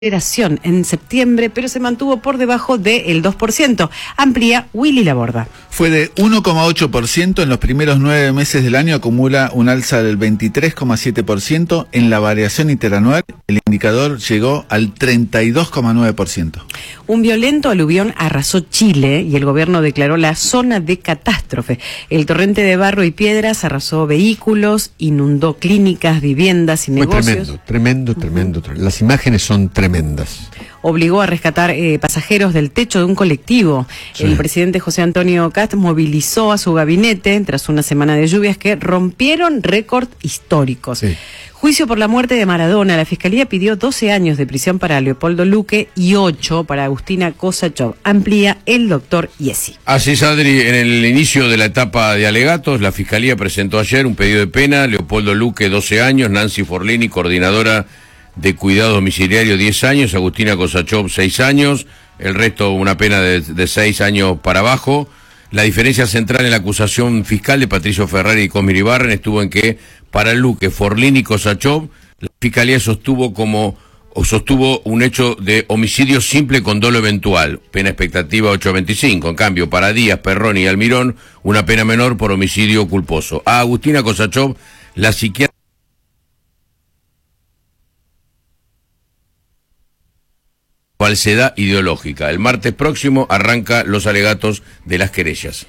en septiembre, pero se mantuvo por debajo del 2%. Amplía Willy Laborda. Fue de 1,8% en los primeros 9 meses del año, acumula un alza del 23,7%. En la variación interanual, el indicador llegó al 32,9%. Un violento aluvión arrasó Chile y el gobierno declaró la zona de catástrofe. El torrente de barro y piedras arrasó vehículos, inundó clínicas, viviendas y negocios. Tremendo. Las imágenes son tremendas. Obligó a rescatar pasajeros del techo de un colectivo. Sí. El presidente José Antonio Kast movilizó a su gabinete tras una semana de lluvias que rompieron récord históricos. Sí. Juicio por la muerte de Maradona. La Fiscalía pidió 12 años de prisión para Leopoldo Luque y 8 para Agustina Kosachov. Amplía el doctor Iesi. Así es, Adri, en el inicio de la etapa de alegatos, la Fiscalía presentó ayer un pedido de pena. Leopoldo Luque, 12 años, Nancy Forlini, coordinadora de cuidado domiciliario, 10 años, Agustina Kosachov, 6 años, el resto una pena de 6 años para abajo. La diferencia central en la acusación fiscal de Patricio Ferrari y Cosmir Ibarren estuvo en que para Luque, Forlini y Kosachov, la Fiscalía sostuvo un hecho de homicidio simple con dolo eventual, pena expectativa 825. En cambio, para Díaz, Perroni y Almirón, una pena menor por homicidio culposo. A Agustina Kosachov, la psiquiatra falsedad ideológica. El martes próximo arranca los alegatos de las querellas.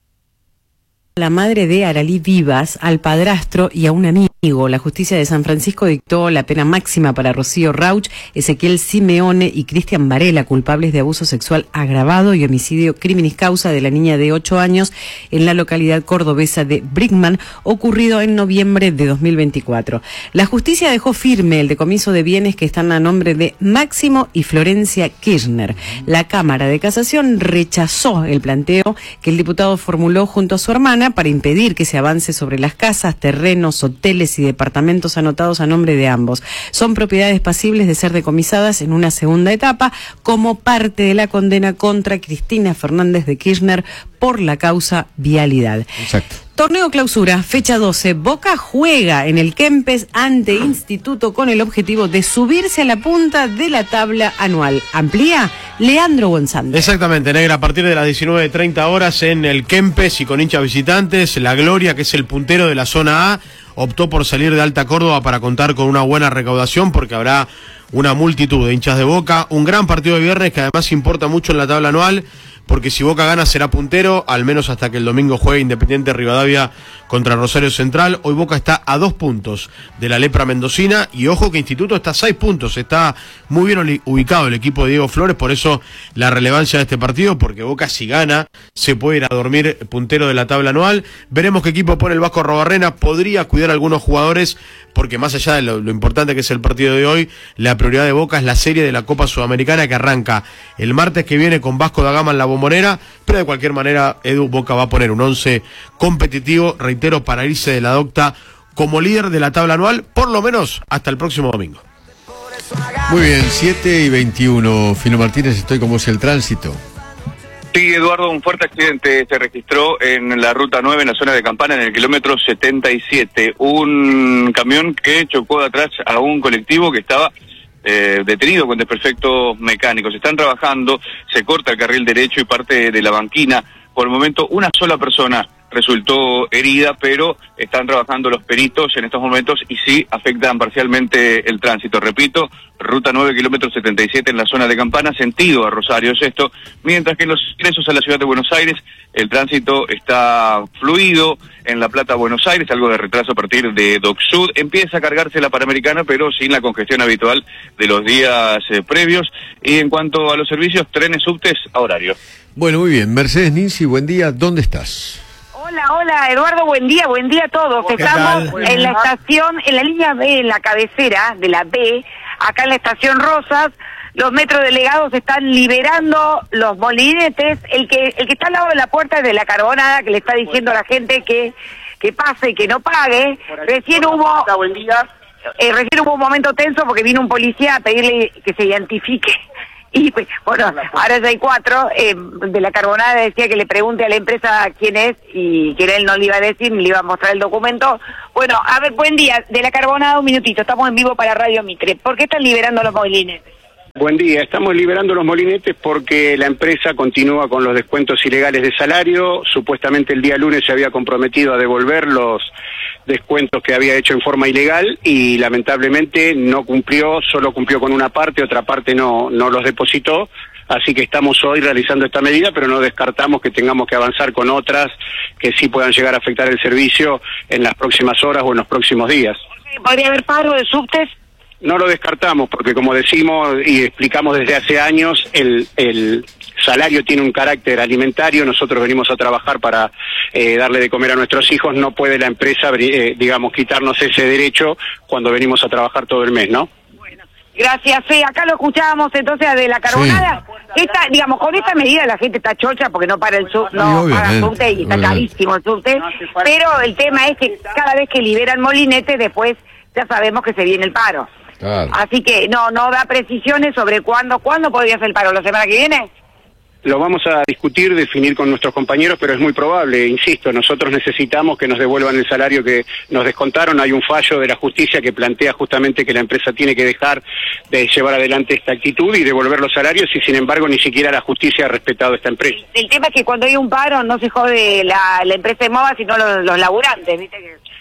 La madre de Aralí Vivas, al padrastro y a un amigo. La justicia de San Francisco dictó la pena máxima para Rocío Rauch, Ezequiel Simeone y Cristian Varela, culpables de abuso sexual agravado y homicidio criminis causa de la niña de 8 años en la localidad cordobesa de Brickman, ocurrido en noviembre de 2024. La justicia dejó firme el decomiso de bienes que están a nombre de Máximo y Florencia Kirchner. La Cámara de Casación rechazó el planteo que el diputado formuló junto a su hermana para impedir que se avance sobre las casas, terrenos, hoteles y departamentos anotados a nombre de ambos. Son propiedades pasibles de ser decomisadas en una segunda etapa como parte de la condena contra Cristina Fernández de Kirchner por la causa vialidad. Exacto. Torneo clausura, fecha 12. Boca juega en el Kempes ante Instituto con el objetivo de subirse a la punta de la tabla anual. Amplía Leandro González. Exactamente, negra, a partir de las 19:30 horas en el Kempes y con hinchas visitantes. La Gloria, que es el puntero de la zona A, optó por salir de Alta Córdoba para contar con una buena recaudación porque habrá una multitud de hinchas de Boca. Un gran partido de viernes que además importa mucho en la tabla anual, porque si Boca gana será puntero, al menos hasta que el domingo juegue Independiente Rivadavia contra Rosario Central. Hoy Boca está a 2 puntos de la lepra mendocina y ojo que Instituto está a 6 puntos, está muy bien ubicado el equipo de Diego Flores, por eso la relevancia de este partido, porque Boca si gana se puede ir a dormir puntero de la tabla anual. Veremos qué equipo pone el Vasco Arrobarrena, podría cuidar a algunos jugadores, porque más allá de lo importante que es el partido de hoy, la prioridad de Boca es la serie de la Copa Sudamericana que arranca el martes que viene con Vasco da Gama en la Bombonera, pero de cualquier manera, Edu, Boca va a poner un 11 competitivo, reitero, para irse de la docta como líder de la tabla anual, por lo menos hasta el próximo domingo. Muy bien, 7:21. Fino Martínez, estoy con vos, el tránsito. Sí, Eduardo, un fuerte accidente se registró en la ruta 9, en la zona de Campana, en el kilómetro 77. Un camión que chocó de atrás a un colectivo que estaba detenido con desperfectos mecánicos. Están trabajando, se corta el carril derecho y parte de la banquina. Por el momento, una sola persona resultó herida, pero están trabajando los peritos en estos momentos y sí afectan parcialmente el tránsito. Repito, ruta 9, kilómetro 77 en la zona de Campana, sentido a Rosario es esto, mientras que en los ingresos a la ciudad de Buenos Aires el tránsito está fluido. En La Plata, Buenos Aires, algo de retraso a partir de Dock Sud. Empieza a cargarse la Panamericana, pero sin la congestión habitual de los días previos. Y en cuanto a los servicios, trenes, subtes a horario. Bueno, muy bien. Mercedes Ninzi, buen día. ¿Dónde estás? Hola, Eduardo, buen día a todos. Estamos en la estación, en la línea B, en la cabecera de la B, acá en la estación Rosas. Los metrodelegados están liberando los molinetes. El que está al lado de la puerta de la Carbonada, que le está diciendo a la gente que pase y que no pague. Recién hubo un momento tenso porque vino un policía a pedirle que se identifique. Y pues, bueno, ahora ya hay 4, de la Carbonada decía que le pregunte a la empresa quién es y que él no le iba a decir, ni le iba a mostrar el documento. Bueno, a ver, buen día, de la Carbonada, un minutito, estamos en vivo para Radio Mitre. ¿Por qué están liberando los molinetes? Buen día, estamos liberando los molinetes porque la empresa continúa con los descuentos ilegales de salario. Supuestamente el día lunes se había comprometido a devolver los descuentos que había hecho en forma ilegal y lamentablemente no cumplió, solo cumplió con una parte, otra parte no los depositó. Así que estamos hoy realizando esta medida, pero no descartamos que tengamos que avanzar con otras que sí puedan llegar a afectar el servicio en las próximas horas o en los próximos días. ¿Podría haber paro de subtes? No lo descartamos porque, como decimos y explicamos desde hace años, el salario tiene un carácter alimentario. Nosotros venimos a trabajar para darle de comer a nuestros hijos. No puede la empresa, quitarnos ese derecho cuando venimos a trabajar todo el mes, ¿no? Gracias, Fe. Acá lo escuchábamos entonces de la Carbonada. Sí. Con esta medida la gente está chocha porque no para el paga subte y está carísimo el subte. Pero el tema es que cada vez que liberan molinete, después ya sabemos que se viene el paro. Claro. Así que no da precisiones sobre cuándo podría ser el paro. ¿La semana que viene? Lo vamos a discutir, definir con nuestros compañeros, pero es muy probable, insisto, nosotros necesitamos que nos devuelvan el salario que nos descontaron. Hay un fallo de la justicia que plantea justamente que la empresa tiene que dejar de llevar adelante esta actitud y devolver los salarios, y sin embargo ni siquiera la justicia ha respetado esta empresa. El tema es que cuando hay un paro no se jode la empresa de MOVA, sino los laburantes, ¿viste?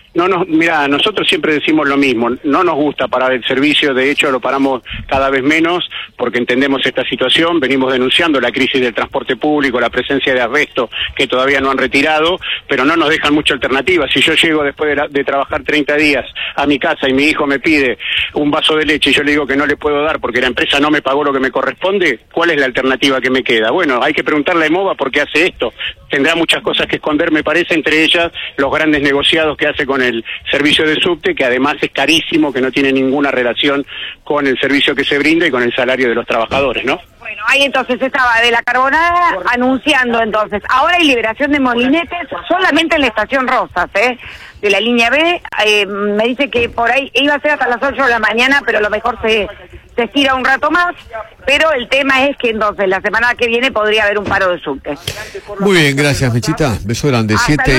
Mira, nosotros siempre decimos lo mismo, no nos gusta parar el servicio, de hecho lo paramos cada vez menos porque entendemos esta situación, venimos denunciando la crisis del transporte público, la presencia de asbesto que todavía no han retirado, pero no nos dejan mucha alternativa. Si yo llego después de trabajar 30 días a mi casa y mi hijo me pide un vaso de leche y yo le digo que no le puedo dar porque la empresa no me pagó lo que me corresponde, ¿cuál es la alternativa que me queda? Bueno, hay que preguntarle a EMOVA por qué hace esto. Tendrá muchas cosas que esconder, me parece, entre ellas los grandes negociados que hace con el servicio de subte, que además es carísimo, que no tiene ninguna relación con el servicio que se brinda y con el salario de los trabajadores, ¿no? Bueno, ahí entonces estaba de la Carbonada anunciando entonces. Ahora hay liberación de molinetes solamente en la estación Rosas, de la línea B. Me dice que por ahí iba a ser hasta las 8 de la mañana, pero a lo mejor se estira un rato más. Pero el tema es que entonces la semana que viene podría haber un paro de subte. Muy bien, gracias, Mechita. Beso grande.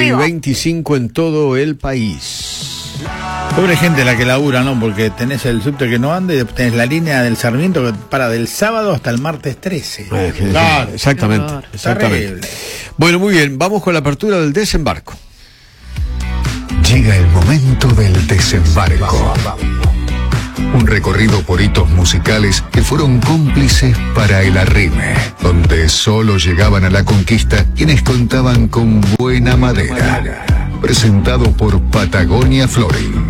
7:25 en todo el país. Pobre gente la que labura, ¿no? Porque tenés el subte que no anda y tenés la línea del Sarmiento que para del sábado hasta el martes 13. Claro, exactamente. Exactamente. Bueno, muy bien, vamos con la apertura del desembarco. Llega el momento del desembarco. Un recorrido por hitos musicales que fueron cómplices para el arrime, donde solo llegaban a la conquista quienes contaban con buena madera. Presentado por Patagonia Flooring.